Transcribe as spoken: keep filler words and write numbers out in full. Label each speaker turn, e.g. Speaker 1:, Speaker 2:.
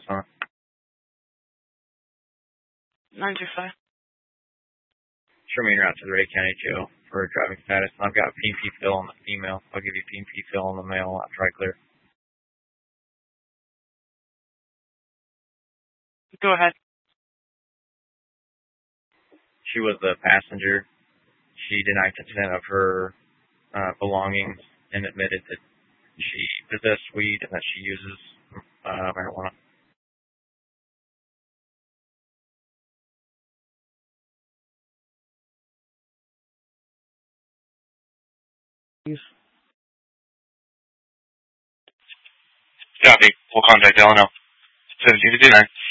Speaker 1: on.
Speaker 2: nine two five.
Speaker 1: Sure, me route to the Ray County Jail for driving status. I've got P M P fill on the email. I'll give you P M P fill on the mail after I clear.
Speaker 2: Go ahead.
Speaker 1: She was the passenger. She denied consent of her uh, belongings and admitted that she possessed weed and that she uses uh, marijuana.
Speaker 3: Copy. We'll contact Delano. seventeen fifty-nine.